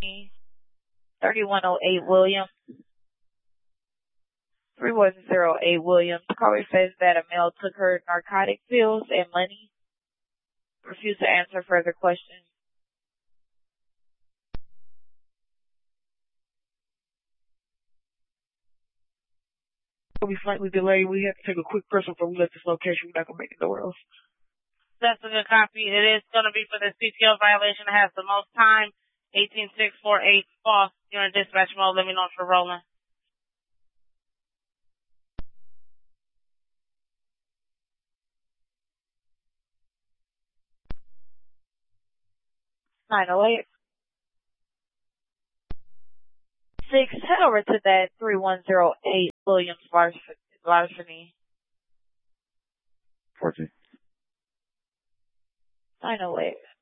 3108 Williams. 3108 Williams. Caller says that a male took her narcotic pills and money. Refused to answer further questions. We'll be slightly delayed. We have to take a quick person before we left this location. We're not going to make it nowhere else. That's a good copy. It is going to be for this CTO violation. It has the most time. 18648 false. You're in dispatch mode. Let me know if you're rolling. Head over to that 3108 Williams larceny. 14. 908.